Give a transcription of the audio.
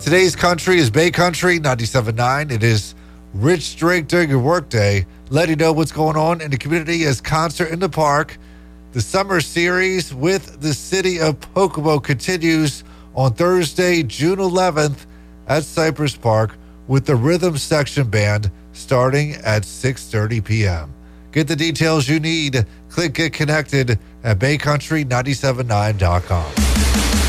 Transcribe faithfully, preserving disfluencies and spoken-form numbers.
Today's country is Bay Country ninety-seven point nine. It is Rich Drake during your workday. Let you know what's going on in the community as Concert in the Park. The summer series with the city of Pocono continues on Thursday, June eleventh at Cypress Park with the Rhythm Section Band starting at six thirty p.m. Get the details you need. Click Get Connected at bay country nine seven nine dot com.